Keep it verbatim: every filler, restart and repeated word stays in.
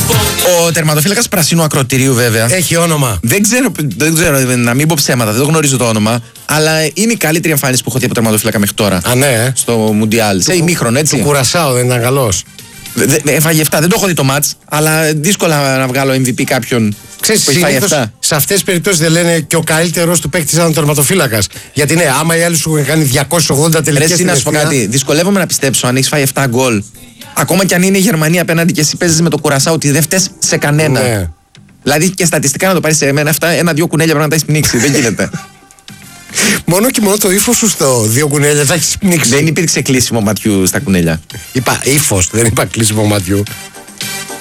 Ο τερματοφύλακας πρασίνου ακροτηρίου, βέβαια. Έχει όνομα. Δεν ξέρω, δεν ξέρω, να μην πω ψέματα, δεν το γνωρίζω το όνομα. Αλλά είναι η καλύτερη εμφάνιση που έχω δει από τερματοφύλακα μέχρι τώρα. Α, ναι. Στο Μουντιάλ. Σε ημίχρονο, έτσι. Του Κουρασάου δεν ήταν καλός. Δε, έφαγε εφτά. Δεν το έχω δει το μάτς, αλλά δύσκολα να βγάλω εμ βι πι κάποιον. Ξέρεις, που έχει φάει συνήθως εφτά. σε αυτές τις περιπτώσεις δεν λένε και ο καλύτερος του παίκτης ήταν ο τερματοφύλακας. Γιατί ναι, άμα οι άλλοι σου έχουν κάνει διακόσιες ογδόντα τελικές. Ρε, εσύ να σου πω κάτι. Δυσκολεύομαι να πιστέψω αν έχει φάει εφτά γκολ. Ακόμα κι αν είναι η Γερμανία απέναντι και εσύ παίζεις με το Κουρασάου, ότι δεν φταίς σε κανένα. Ναι. Δηλαδή και στατιστικά να το πάρεις σε εμένα, αυτά ένα-δυο κουνέλια πρέπει να τα έχεις πνίξει. Δεν γίνεται. Μόνο και μόνο το ύφος σου στο δύο κουνέλια θα έχεις πνίξει. Δεν υπήρξε κλείσιμο ματιού στα κουνέλια. Είπα ύφος, δεν είπα κλείσιμο ματιού.